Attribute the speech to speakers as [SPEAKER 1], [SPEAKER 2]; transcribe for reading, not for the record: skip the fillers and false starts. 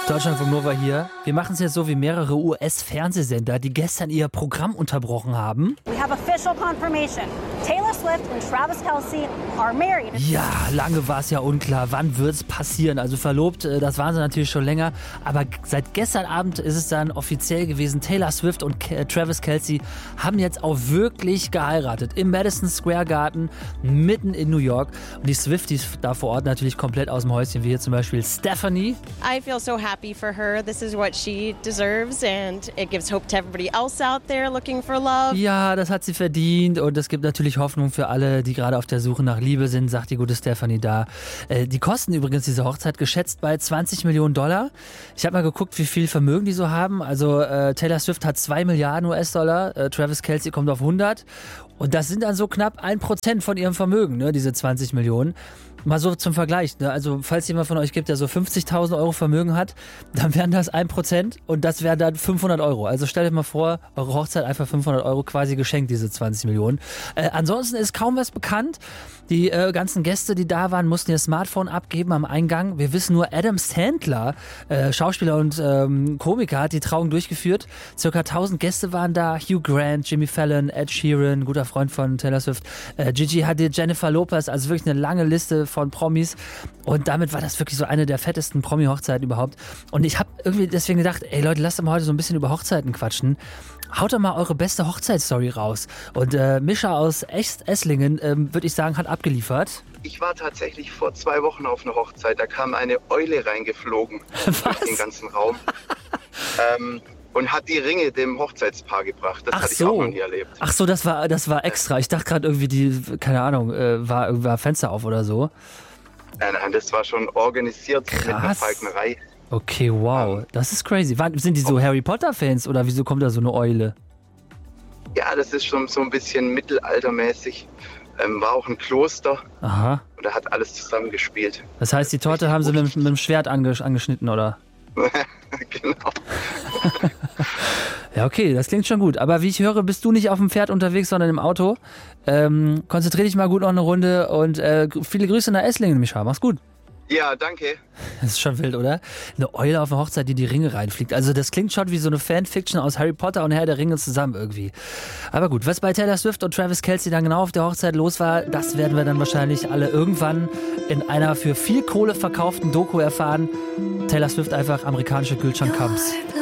[SPEAKER 1] Deutschlandfunk Nova hier. Wir machen es jetzt so wie mehrere US-Fernsehsender, die gestern ihr Programm unterbrochen haben.
[SPEAKER 2] We have official confirmation. Taylor Swift und Travis Kelce are married.
[SPEAKER 1] Ja, lange war es ja unklar, wann wird es passieren. Also verlobt, das waren sie natürlich schon länger. Aber seit gestern Abend ist es dann offiziell gewesen. Taylor Swift und Travis Kelce haben jetzt auch wirklich geheiratet. Im Madison Square Garden, mitten in New York. Und die Swifties da vor Ort natürlich komplett aus dem Häuschen, wie hier zum Beispiel Stephanie.
[SPEAKER 3] I feel so happy for her. This is what she deserves and it gives hope to everybody else out there looking for love.
[SPEAKER 1] Ja, das hat sie verdient und es gibt natürlich Hoffnung für alle, die gerade auf der Suche nach Liebe sind, sagt die gute Stephanie da. Die kosten übrigens diese Hochzeit geschätzt bei $20 Millionen. Ich habe mal geguckt, wie viel Vermögen die so haben. Also Taylor Swift hat 2 Milliarden US-Dollar, Travis Kelce kommt auf 100 und das sind dann so knapp 1% von ihrem Vermögen, ne, diese 20 Millionen. Mal so zum Vergleich, ne? Also falls jemand von euch gibt, der so 50.000 Euro Vermögen hat, dann wären das 1% und das wären dann 500 Euro. Also stellt euch mal vor, eure Hochzeit einfach 500 Euro quasi geschenkt, diese 20 Millionen. Ansonsten ist kaum was bekannt. Die ganzen Gäste, die da waren, mussten ihr Smartphone abgeben am Eingang. Wir wissen nur, Adam Sandler, Schauspieler und Komiker, hat die Trauung durchgeführt. Circa 1000 Gäste waren da. Hugh Grant, Jimmy Fallon, Ed Sheeran, guter Freund von Taylor Swift, Gigi Hadid, Jennifer Lopez, also wirklich eine lange Liste von Promis. Und damit war das wirklich so eine der fettesten Promi-Hochzeiten überhaupt. Und ich habe irgendwie deswegen gedacht, ey Leute, lasst doch mal heute so ein bisschen über Hochzeiten quatschen. Haut doch mal eure beste Hochzeitsstory raus. Und Mischa aus Esslingen, würde ich sagen, hat abgeliefert.
[SPEAKER 4] Ich war tatsächlich vor 2 Wochen auf einer Hochzeit. Da kam eine Eule reingeflogen durch den ganzen Raum und hat die Ringe dem Hochzeitspaar gebracht. Das hatte ich auch noch nie erlebt.
[SPEAKER 1] Ach so, das war extra. Ich dachte gerade irgendwie, keine Ahnung, war Fenster auf oder so.
[SPEAKER 4] Nein, das war schon organisiert.
[SPEAKER 1] Krass.
[SPEAKER 4] Mit einer Falknerei.
[SPEAKER 1] Okay, wow, das ist crazy. Sind die so Harry Potter-Fans oder wieso kommt da so eine Eule?
[SPEAKER 4] Ja, das ist schon so ein bisschen mittelaltermäßig. War auch ein Kloster.
[SPEAKER 1] Aha.
[SPEAKER 4] Und da hat alles zusammengespielt.
[SPEAKER 1] Das heißt, die Torte haben sie mit dem Schwert angeschnitten, oder?
[SPEAKER 4] Genau.
[SPEAKER 1] Ja, okay, das klingt schon gut. Aber wie ich höre, bist du nicht auf dem Pferd unterwegs, sondern im Auto. Konzentrier dich mal gut noch eine Runde und viele Grüße nach Esslingen, Mischa. Mach's gut.
[SPEAKER 4] Ja, danke.
[SPEAKER 1] Das ist schon wild, oder? Eine Eule auf eine Hochzeit, die Ringe reinfliegt. Also das klingt schon wie so eine Fanfiction aus Harry Potter und Herr der Ringe zusammen irgendwie. Aber gut, was bei Taylor Swift und Travis Kelce dann genau auf der Hochzeit los war, das werden wir dann wahrscheinlich alle irgendwann in einer für viel Kohle verkauften Doku erfahren. Taylor Swift einfach amerikanische Kühlschrankkamps.